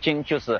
斤就是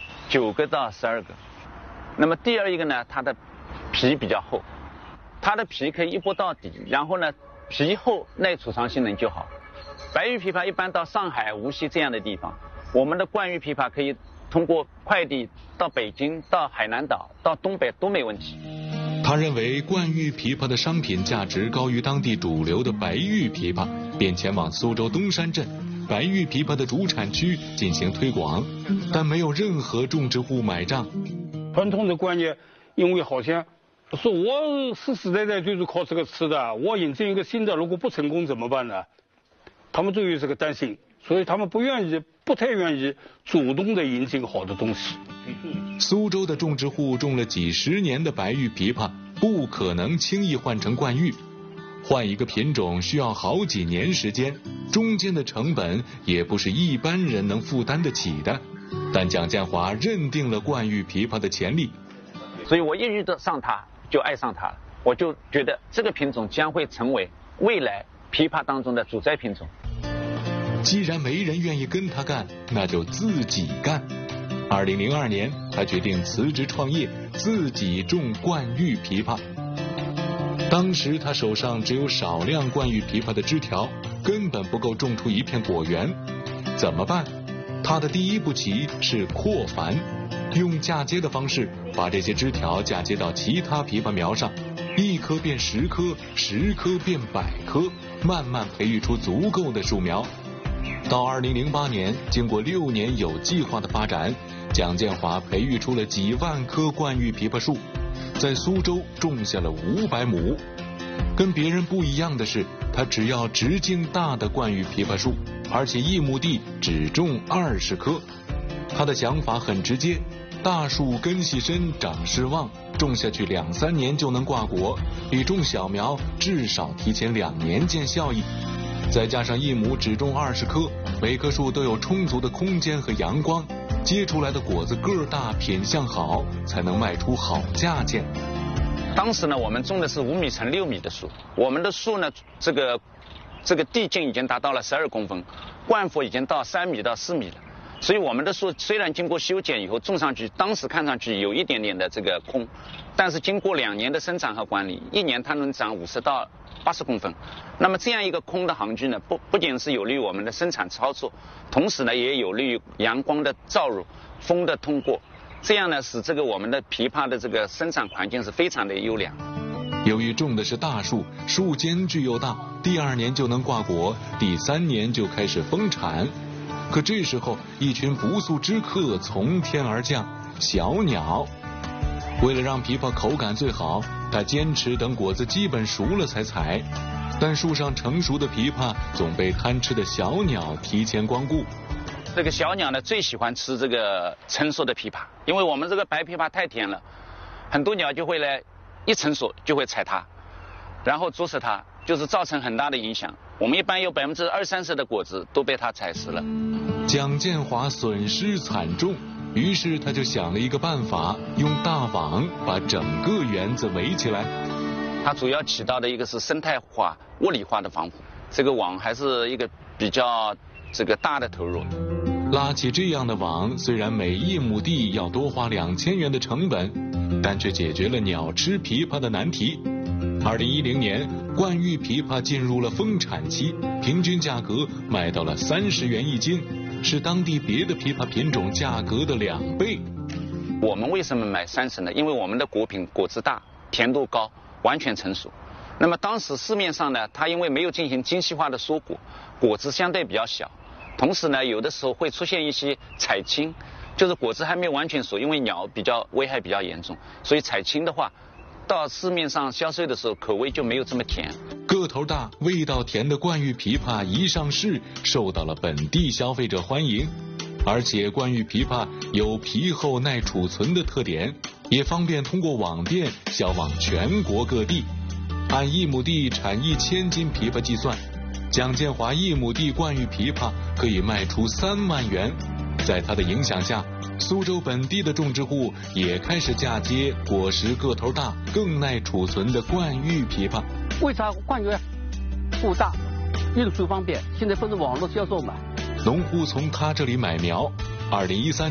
9个到12个。那么第二一个呢，它的皮比较厚，它的皮可以一剥到底，然后呢皮厚耐储藏性能就好。白玉枇杷一般到上海、无锡这样的地方，我们的冠玉枇杷可以通过快递到北京、到海南岛、到东北都没问题。 他认为冠玉枇杷的商品价值高于当地主流的白玉枇杷，便前往苏州东山镇白玉枇杷的主产区进行推广，但没有任何种植户买账。 传统的观念，因为好像说我世世代代就是靠这个吃的，我引进一个新的，如果不成功怎么办呢？他们都有这个担心，所以他们不太愿意主动的引进好的东西。 苏州的种植户种了几十年的白玉枇杷，不可能轻易换成冠玉，换一个品种需要好几年时间，中间的成本也不是一般人能负担得起的。但蒋建华认定了冠玉枇杷的潜力， 所以我一遇到上它就爱上它了，我就觉得这个品种将会成为未来枇杷当中的主宰品种。 既然没人愿意跟他干，那就自己干。2002年，他决定辞职创业，自己种冠玉枇杷。当时他手上只有少量冠玉枇杷的枝条，根本不够种出一片果园。怎么办？他的第一步棋是扩繁，用嫁接的方式把这些枝条嫁接到其他枇杷苗上，1棵变10棵，10棵变100棵，慢慢培育出足够的树苗。到2008年，经过6年有计划的发展，蒋建华培育出了几万棵冠玉枇杷树，在苏州种下了500亩。跟别人不一样的是，他只要直径大的冠玉枇杷树，而且1亩地只种20棵。他的想法很直接，大树根系深，长势旺，种下去2-3年就能挂果，比种小苗至少提前2年见效益。再加上1亩只种20棵，每棵树都有充足的空间和阳光，结出来的果子个大，品相好，才能卖出好价钱。 当时呢，我们种的是5米乘6米的树，我们的树呢，这个地径已经达到了12公分，冠幅已经到3米到4米了。所以我们的树虽然经过修剪以后种上去，当时看上去有一点点的这个空，但是经过2年的生长和管理，1年它能长50到80公分。那么这样一个空的行距呢，不仅是有利于我们的生产操作，同时呢也有利于阳光的照入、风的通过，这样呢使这个我们的枇杷的这个生长环境是非常的优良。 由于种的是大树，树间距又大，第2年就能挂果，第3年就开始丰产。可这时候，一群不速之客从天而降，小鸟。为了让枇杷口感最好，他坚持等果子基本熟了才采，但树上成熟的枇杷总被贪吃的小鸟提前光顾。 这个小鸟呢，最喜欢吃这个成熟的枇杷，因为我们这个白枇杷太甜了，很多鸟就会来，一成熟就会采它，然后啄食它，就是造成很大的影响。我们一般有20-30%的果子都被它采食了。 蒋建华损失惨重，于是他就想了一个办法，用大网把整个园子围起来。 它主要起到的一个是生态化、物理化的防护，这个网还是一个比较大的投入。 拉起这样的网，虽然每1亩地要多花2000元的成本，但却解决了鸟吃枇杷的难题。2010年，冠玉枇杷进入了丰产期，平均价格卖到了30元1斤，是当地别的枇杷品种价格的2倍。 我们为什么买30呢？因为我们的果品果子大，甜度高，完全成熟。那么当时市面上呢，它因为没有进行精细化的收果，果子相对比较小，同时呢，有的时候会出现一些采青，就是果子还没有完全熟，因为鸟危害比较严重，所以采青的话，到市面上销售的时候口味就没有这么甜。 个头大、味道甜的冠玉枇杷一上市，受到了本地消费者欢迎。而且冠玉枇杷有皮厚耐储存的特点，也方便通过网店销往全国各地。按1亩地产1000斤枇杷计算，蒋建华1亩地冠玉枇杷可以卖出3万元。在他的影响下，苏州本地的种植户也开始嫁接果实个头大、更耐储存的冠玉枇杷。 为啥冠玉不大，运输方便？现在不是网络销售嘛？ 农户从他这里买苗，2013